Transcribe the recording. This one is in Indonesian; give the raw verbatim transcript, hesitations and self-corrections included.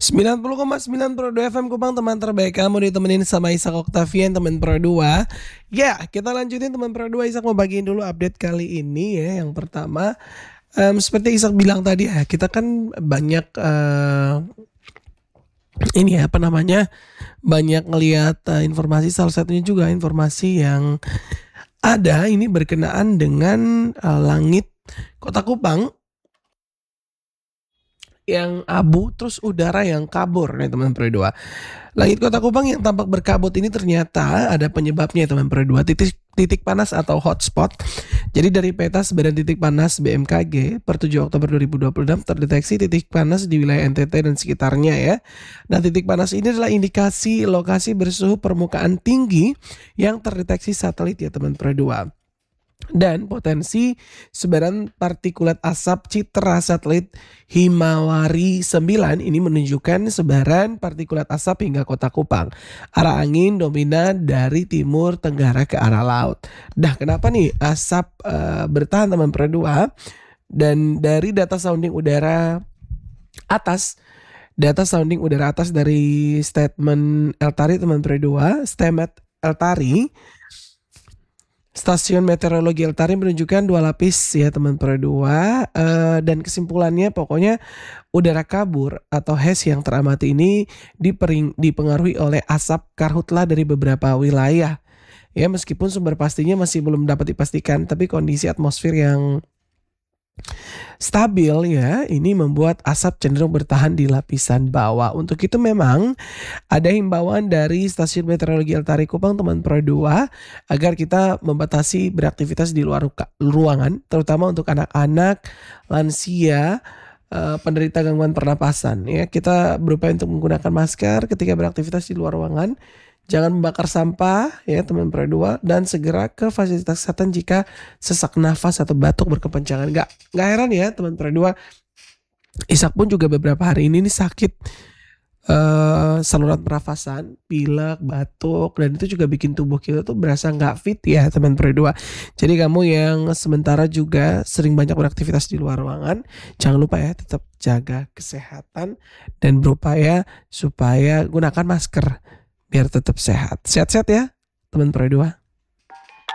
sembilan puluh koma sembilan Pro dua F M Kupang, teman terbaik kamu, ditemenin sama Ishak Octavian, teman Pro dua. Ya, kita lanjutin teman Pro dua. Ishak mau bagiin dulu update kali ini ya. Yang pertama, em, seperti Ishak bilang tadi ya, kita kan banyak eh, ini ya, apa namanya, banyak ngelihat eh, informasi, salah satunya juga informasi yang ada ini berkenaan dengan eh, langit Kota Kupang yang abu, terus udara yang kabur nih teman Pro dua. Langit Kota Kupang yang tampak berkabut ini ternyata ada penyebabnya teman Pro dua, titik titik panas atau hotspot. Jadi dari peta sebaran titik panas B M K G per tujuh Oktober dua ribu dua puluh enam terdeteksi titik panas di wilayah N T T dan sekitarnya ya. Nah, titik panas ini adalah indikasi lokasi bersuhu permukaan tinggi yang terdeteksi satelit ya teman Pro dua. Dan potensi sebaran partikulat asap citra satelit Himawari sembilan ini menunjukkan sebaran partikulat asap hingga Kota Kupang. Arah angin dominan dari timur tenggara ke arah laut. Nah, kenapa nih asap uh, bertahan teman Pro dua? Dan dari data sounding udara atas, data sounding udara atas dari statement Eltari teman Pro dua, Stemet Eltari, Stasiun Meteorologi Eltari menunjukkan dua lapis ya teman Pro dua, uh, dan kesimpulannya pokoknya udara kabur atau haze yang teramati ini dipering, dipengaruhi oleh asap karhutla dari beberapa wilayah. Ya, meskipun sumber pastinya masih belum dapat dipastikan, tapi kondisi atmosfer yang stabil ya ini membuat asap cenderung bertahan di lapisan bawah. Untuk itu memang ada himbauan dari Stasiun Meteorologi Eltari Kupang teman Pro dua agar kita membatasi beraktivitas di luar ruangan, terutama untuk anak-anak, lansia, penderita gangguan pernapasan ya. Kita berupaya untuk menggunakan masker ketika beraktivitas di luar ruangan. Jangan membakar sampah ya teman Pro dua, dan segera ke fasilitas kesehatan jika sesak nafas atau batuk berkepanjangan. Gak, gak heran ya teman Pro dua, Ishak pun juga beberapa hari ini nih sakit uh, saluran pernafasan, pilek, batuk, dan itu juga bikin tubuh kita tuh berasa gak fit ya teman Pro dua. Jadi kamu yang sementara juga sering banyak beraktivitas di luar ruangan, jangan lupa ya tetap jaga kesehatan dan berupaya supaya gunakan masker biar tetap sehat. Sehat-sehat ya teman Pro dua.